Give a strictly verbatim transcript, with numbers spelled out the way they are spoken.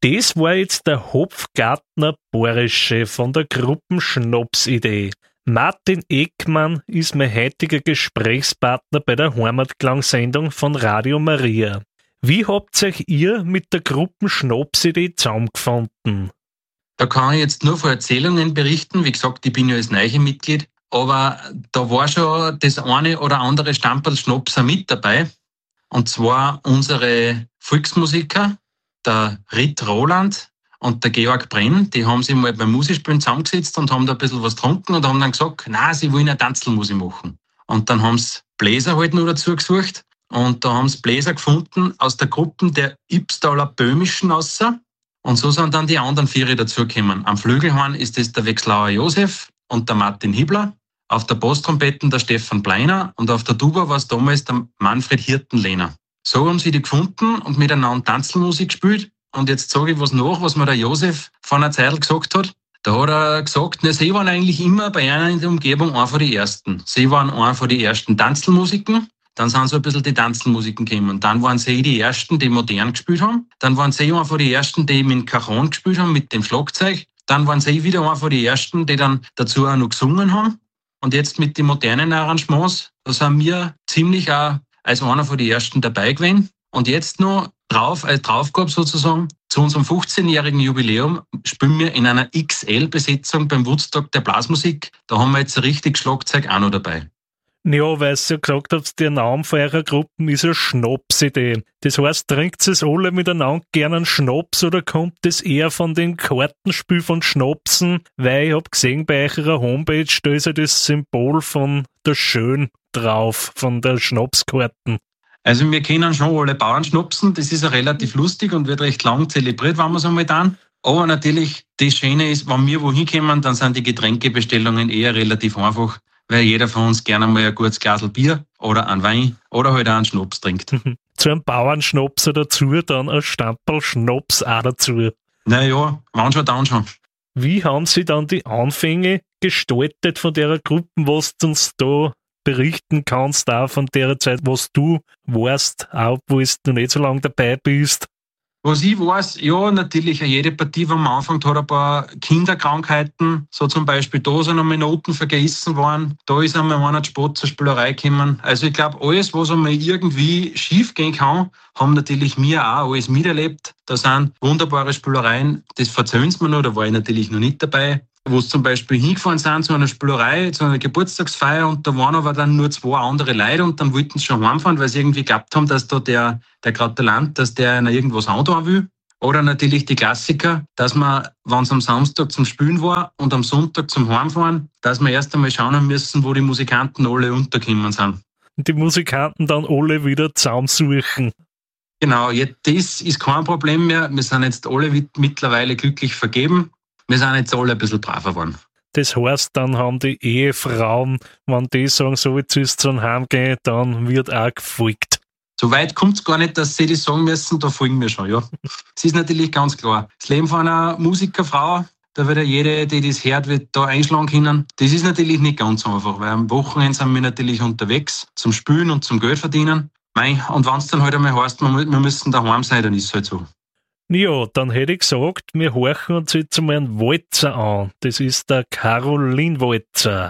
Das war jetzt der Hopfgartner Borische von der Gruppenschnapsidee. Martin Eckmann ist mein heutiger Gesprächspartner bei der Heimatklangsendung von Radio Maria. Wie habt euch ihr mit der Gruppenschnapsidee zusammengefunden? Da kann ich jetzt nur von Erzählungen berichten. Wie gesagt, ich bin ja als neues Mitglied. Aber da war schon das eine oder andere Stamperl Schnaps auch mit dabei. Und zwar unsere Volksmusiker, der Ritt Roland und der Georg Brenn, die haben sich mal beim Musikspielen zusammengesetzt und haben da ein bisschen was getrunken und haben dann gesagt, na, sie wollen eine Tanzelmusik machen. Und dann haben sie Bläser halt noch dazu gesucht und da haben sie Bläser gefunden aus der Gruppe der Ybbstaler Böhmischen außer. Und so sind dann die anderen vier dazugekommen. Am Flügelhorn ist das der Wechslauer Josef und der Martin Hibler, auf der Basstrompeten der Stefan Bleiner und auf der Tuba war es damals der Manfred Hirtenlehner. So haben sie die gefunden und miteinander Tanzelmusik gespielt. Und jetzt sage ich was nach, was mir der Josef vor einer Zeit gesagt hat. Da hat er gesagt, ne, sie waren eigentlich immer bei einer in der Umgebung einer von den Ersten. Sie waren einer von den ersten Tanzelmusiken. Dann sind so ein bisschen die Tanzelmusiken gekommen. Dann waren sie die Ersten, die modern gespielt haben. Dann waren sie einer von den Ersten, die mit Cajon gespielt haben, mit dem Schlagzeug. Dann waren sie wieder einer von den Ersten, die dann dazu auch noch gesungen haben. Und jetzt mit den modernen Arrangements, da sind wir ziemlich auch als einer von den Ersten dabei gewesen. Und jetzt noch drauf, als Draufgabe sozusagen, zu unserem fünfzehnjährigen Jubiläum spielen wir in einer X L-Besetzung beim Woodstock der Blasmusik. Da haben wir jetzt ein richtiges Schlagzeug auch noch dabei. Ja, weil ihr ja gesagt habt, der Name von eurer Gruppe ist eine Schnapsidee. Das heißt, trinkt es alle miteinander gerne einen Schnaps oder kommt das eher von den Kartenspiel von Schnapsen? Weil ich hab gesehen, bei eurer Homepage, da ist ja das Symbol von der Schön drauf, von der Schnapskarten. Also wir kennen schon alle Bauern schnapsen, das ist ja relativ lustig und wird recht lang zelebriert, wenn wir es einmal tun. Aber natürlich, das Schöne ist, wenn wir wohin kommen, dann sind die Getränkebestellungen eher relativ einfach, weil jeder von uns gerne mal ein gutes Glas Bier oder einen Wein oder halt auch einen Schnaps trinkt. Zu einem Bauernschnapser dazu, dann ein Stamperl Schnaps auch dazu. Naja, wann schon, dann schon. Wie haben Sie dann die Anfänge gestaltet von der Gruppe, was du uns da berichten kannst, auch von der Zeit, was du warst, auch wo du nicht so lange dabei bist? Was ich weiß, ja, natürlich, jede Partie, wenn man anfängt, hat ein paar Kinderkrankheiten. So zum Beispiel, da sind einmal Noten vergessen worden. Da ist einmal einer zu spät zur Spielerei gekommen. Also ich glaube, alles, was einmal irgendwie schief gehen kann, haben natürlich wir auch alles miterlebt. Da sind wunderbare Spielereien, das verzeihen sie mir noch, da war ich natürlich noch nicht dabei. Wo sie zum Beispiel hingefahren sind zu einer Spielerei, zu einer Geburtstagsfeier und da waren aber dann nur zwei andere Leute und dann wollten sie schon heimfahren, weil sie irgendwie geglaubt haben, dass da der, der Gratulant, dass der einer irgendwas antun will. Oder natürlich die Klassiker, dass man, wenn es am Samstag zum Spielen war und am Sonntag zum Heimfahren, dass wir erst einmal schauen müssen, wo die Musikanten alle untergekommen sind. Und die Musikanten dann alle wieder zusammensuchen. Genau, jetzt, das ist kein Problem mehr. Wir sind jetzt alle mittlerweile glücklich vergeben. Wir sind jetzt alle ein bisschen braver geworden. Das heißt, dann haben die Ehefrauen, wenn die sagen, so jetzt ist es heimgehen, dann wird auch gefolgt. So weit kommt es gar nicht, dass sie das sagen müssen, da folgen wir schon, ja. Es ist natürlich ganz klar. Das Leben von einer Musikerfrau, da wird ja jede, die das hört, wird da einschlagen können. Das ist natürlich nicht ganz einfach, weil am Wochenende sind wir natürlich unterwegs zum Spielen und zum Geld verdienen. Mei, und wenn es dann halt einmal heißt, wir müssen daheim sein, dann ist es halt so. Ja, dann hätte ich gesagt, wir horchen uns jetzt einmal einen Walzer an. Das ist der Caroline Walzer.